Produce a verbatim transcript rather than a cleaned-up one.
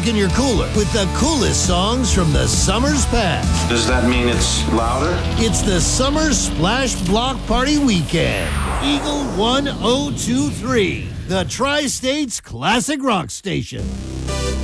rocking your cooler with the coolest songs from the summer's past. Does that mean it's louder? It's the Summer Splash Block Party Weekend. Eagle one oh two three, the Tri-States Classic Rock Station.